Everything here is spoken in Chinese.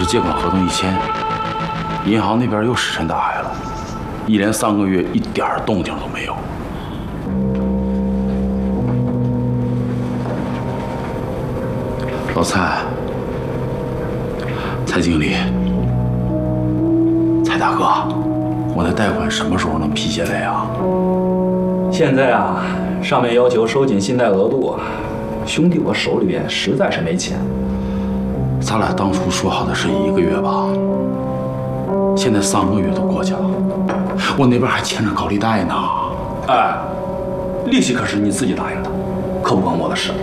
是借款合同一签，银行那边又石沉大海了，一连3个月一点动静都没有。老蔡，蔡经理，蔡大哥，我的贷款什么时候能批下来呀？ 现在啊，上面要求收紧信贷额度，兄弟，我手里边实在是没钱。 咱俩当初说好的是1个月吧，现在3个月都过去了，我那边还欠着高利贷呢。 哎，利息可是你自己答应的，可不关我的事。